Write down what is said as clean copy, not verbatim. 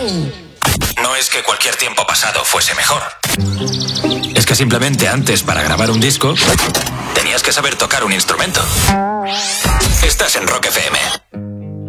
No es que cualquier tiempo pasado fuese mejor. Es que simplemente antes, para grabar un disco, tenías que saber tocar un instrumento. Estás en Rock FM.